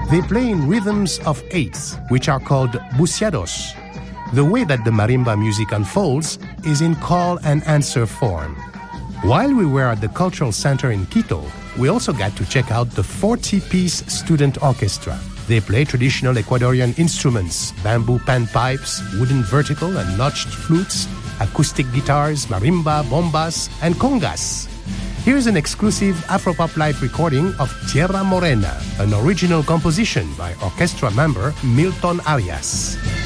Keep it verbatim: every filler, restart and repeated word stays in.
They play in rhythms of eighths, which are called buceados. The way that the marimba music unfolds is in call and answer form. While we were at the Cultural Center in Quito, we also got to check out the forty-piece student orchestra. They play traditional Ecuadorian instruments, bamboo panpipes, wooden vertical and notched flutes, acoustic guitars, marimba, bombas, and congas. Here's an exclusive Afropop Live recording of Tierra Morena, an original composition by orchestra member Milton Arias.